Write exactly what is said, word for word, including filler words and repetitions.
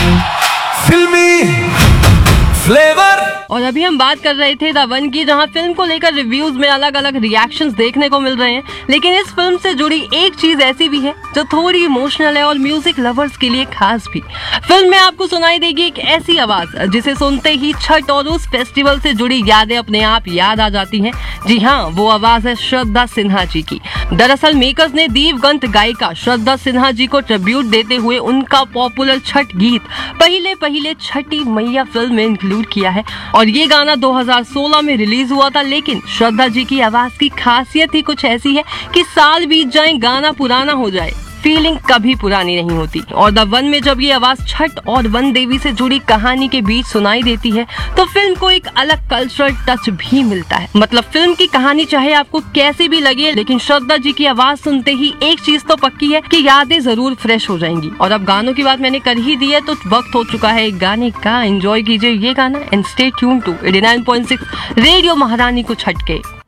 फिल्मी फ्लेवर। और अभी हम बात कर रहे थे द वन की, जहां फिल्म को लेकर रिव्यूज में अलग अलग रिएक्शंस देखने को मिल रहे हैं, लेकिन इस फिल्म से जुड़ी एक चीज ऐसी भी है जो थोड़ी इमोशनल है और म्यूजिक लवर्स के लिए खास भी। फिल्म में आपको सुनाई देगी एक ऐसी आवाज जिसे सुनते ही छठ और उस फेस्टिवल से जुड़ी यादें अपने आप याद आ जाती हैं। जी हाँ, वो आवाज है श्रद्धा सिन्हा जी की। दरअसल मेकर्स ने दीवगंत गायिका श्रद्धा सिन्हा जी को ट्रिब्यूट देते हुए उनका पॉपुलर छठ गीत पहिले पहिले छठी मैया फिल्म में इंक्लूड किया है। और ये गाना दो हज़ार सोलह में रिलीज हुआ था, लेकिन श्रद्धा जी की आवाज की खासियत ही कुछ ऐसी है कि साल बीत जाए, गाना पुराना हो जाए, फीलिंग कभी पुरानी नहीं होती। और द वन में जब ये आवाज छठ और वन देवी से जुड़ी कहानी के बीच सुनाई देती है तो फिल्म को एक अलग कल्चरल टच भी मिलता है। मतलब फिल्म की कहानी चाहे आपको कैसी भी लगे, लेकिन श्रद्धा जी की आवाज सुनते ही एक चीज तो पक्की है कि यादें जरूर फ्रेश हो जाएंगी। और अब गानों की बात मैंने कर ही दी है तो वक्त हो चुका है एक गाने का। एंजॉय कीजिए ये गाना and stay tune to eighty nine point six radio महारानी को छठ के।